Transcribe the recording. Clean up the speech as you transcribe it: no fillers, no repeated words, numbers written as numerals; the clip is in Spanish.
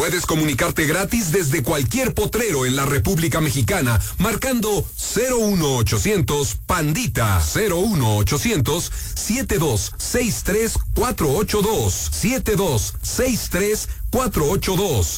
Puedes comunicarte gratis desde cualquier potrero en la República Mexicana, marcando 01800 Pandita, 01800 7263 482, 7263 482.